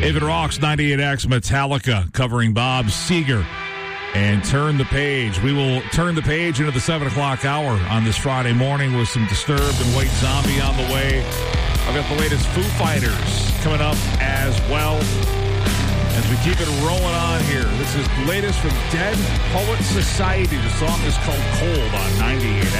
David Rocks, 98X, Metallica, covering Bob Seger. And turn the page. We will turn the page into the 7 o'clock hour on this Friday morning with some Disturbed and White Zombie on the way. I've got the latest Foo Fighters coming up as well as we keep it rolling on here. This is the latest from Dead Poet Society. The song is called Cold on 98X.